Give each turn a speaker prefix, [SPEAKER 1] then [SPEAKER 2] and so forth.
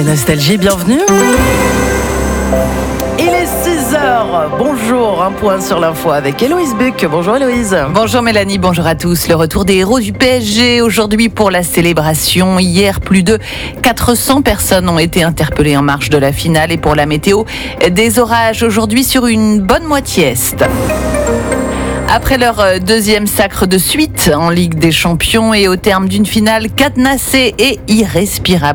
[SPEAKER 1] Nostalgie, bienvenue. Il est 6h. Bonjour, un point sur l'info avec Héloïse Buck. Bonjour Héloïse.
[SPEAKER 2] Bonjour Mélanie, bonjour à tous. Le retour des héros du PSG aujourd'hui pour la célébration. Hier, plus de 400 personnes ont été interpellées en marge de la finale. Et pour la météo, des orages aujourd'hui sur une bonne moitié est. Après leur deuxième sacre de suite en Ligue des Champions et au terme d'une finale cadenassée et irrespirable,